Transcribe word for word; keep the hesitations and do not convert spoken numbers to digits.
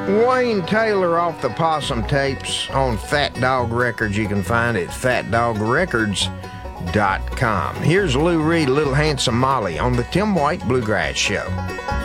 Wayne Taylor off the Possum Tapes on Fat Dog Records. You can find it at fat dog records dot com. Here's Lou Reed, Little Handsome Molly on the Tim White Bluegrass Show.